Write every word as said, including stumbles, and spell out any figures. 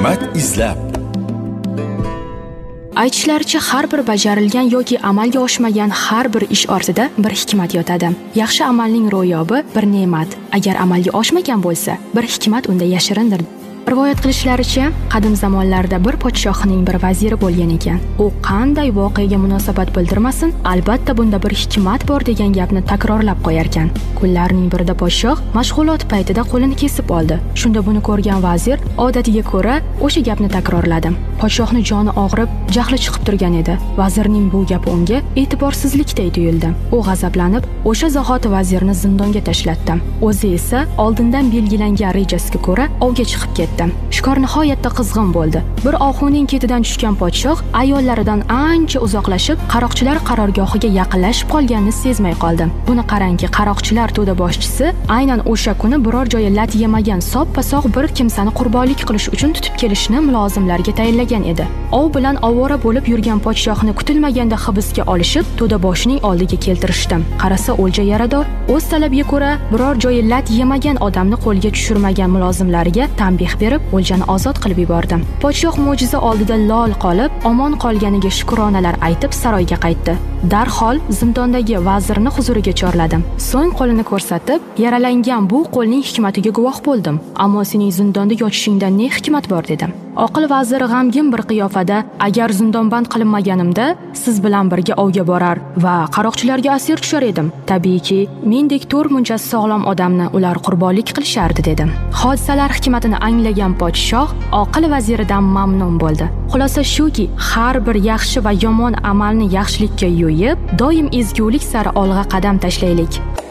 hikmat izlab. Aytishlaricha, har bir bajarilgan yoki amalga oshmagan har bir ish ortida bir hikmat yotadi. Yaxshi amalning ro'yobi bir ne'mat. Agar amalga oshmagan bo'lsa, bir hikmat unda yashirindir. Rivoyat qilishlaricha, qadim zamonlarda bir podshohning bir vaziri bo'lgan ekan. U qanday voqeaga munosabat bildirmasin, albatta bunda bir hikmat bor degan gapni takrorlab qo'yar ekan. Kunlarning birida podshoh mashg'ulot paytida qo'lini kesib oldi. Shunda buni ko'rgan vazir odatiga ko'ra o'sha gapni takrorladi. Podshohning joni og'rib, jahli chiqib turgan edi. Vazirning bu gapi unga e'tiborsizlikday tuyuldi. U g'azablanib, o'sha zahoti vazirni zindonga tashlatdi. O'zi esa oldindan belgilangan rejasiga ko'ra ovga chiqib ketdi. Shikor nihoyatda qizg'in bo'ldi. Bir oxuning ketidan tushgan podshoh ayollaridan ancha uzoqlashib, qaroqchilar qarorgohiga yaqinlashib qolganini sezmay qoldi. Buni qarangki, qaroqchilar to'da boshchisi aynan o'sha kuni biror joyi lat yemagan soppa-sog' bir kimsani qurbonlik qilish uchun tutib kelishni mulozimlarga tayinlagan edi. Ov bilan ovora bo'lib yurgan podshohni kutilmaganda hibsga olishib, to'da boshining oldiga keltirishdi. Qarasa, o'lja yarador, o'z talabiga ko'ra biror joyi lat yemagan odamni qo'lga tushirmagan mulozimlariga tanbeh berib, o'ljani ozod qilib yubordi. Podshoh mo'jiza oldida lol qolib, omon qolganiga shukronalar aytib saroyga qaytdi. Darhol zindondagi vazirni huzuriga chorladi. So'ng qo'lini ko'rsatib, yaralangan bu qo'lning hikmatiga guvoh bo'ldim. Ammo sening zindonda yotishingda ne hikmat bor dedi. Oqil vazir g'amgin bir qiyofada, agar zindonband qilinmaganimda siz bilan birga ovga borar va qaroqchilarga asir tushar edim. Tabiiyki, mendek to'rt munchasi sog'lom odamni ular qurbonlik qilishardi dedi. Hodisalar hikmatini anglagan podshoh oqil vaziridan mamnun bo'ldi. Xulosa shuki, har bir yaxshi va yomon amalni yaxshilikka yo'yib, doim ezgulik sari olg'a qadam tashlaylik.